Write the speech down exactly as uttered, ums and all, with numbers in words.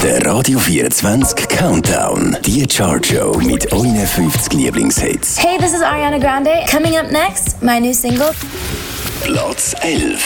Der Radio vierundzwanzig Countdown. Die Chartshow mit euren fünfzig Lieblingshits. Hey, this is Ariana Grande. Coming up next, my new single. Platz elf.